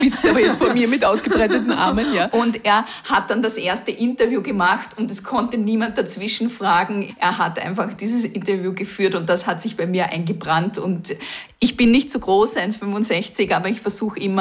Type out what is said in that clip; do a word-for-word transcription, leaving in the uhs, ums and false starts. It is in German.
bist aber jetzt vor mir mit ausgebreiteten Armen, ja. Und er hat dann das erste Interview gemacht und es konnte niemand dazwischen fragen. Er hat einfach dieses Interview geführt und das hat sich bei mir eingebrannt. Und ich bin nicht so groß, eins Komma fünfundsechzig, aber ich versuche immer,